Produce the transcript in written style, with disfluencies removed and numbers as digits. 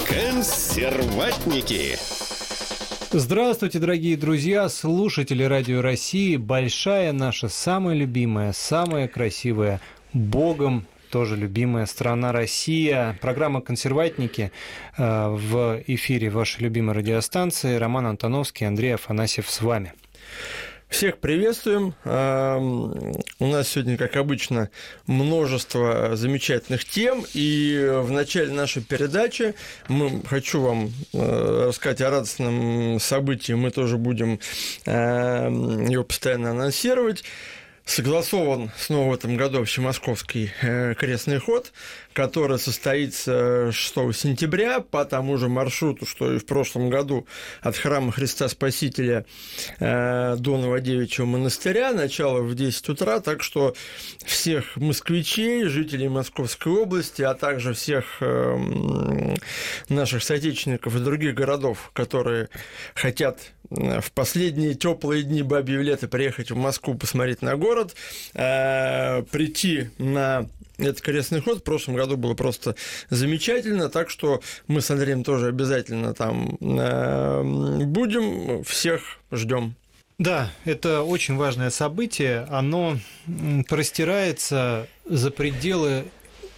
Консерватники. Здравствуйте, дорогие друзья, слушатели Радио России. Большая наша, самая любимая, самая красивая, Богом тоже любимая страна Россия. Программа «Консерватники» в эфире вашей любимой радиостанции. Роман Антоновский, Андрей Афанасьев с вами. Всех приветствуем. У нас сегодня, как обычно, множество замечательных тем. И в начале нашей передачи хочу вам рассказать о радостном событии. Мы тоже будем его постоянно анонсировать. Согласован снова в этом году Всемосковский крестный ход, который состоится 6 сентября по тому же маршруту, что и в прошлом году от храма Христа Спасителя до Новодевичьего монастыря, начало в 10 утра, так что всех москвичей, жителей Московской области, а также всех наших соотечественников из других городов, которые хотят в последние теплые дни бабьего лета приехать в Москву, посмотреть на город, прийти на этот крестный ход. В прошлом году было просто замечательно, так что мы с Андреем тоже обязательно там будем, всех ждем. Да, это очень важное событие, оно простирается за пределы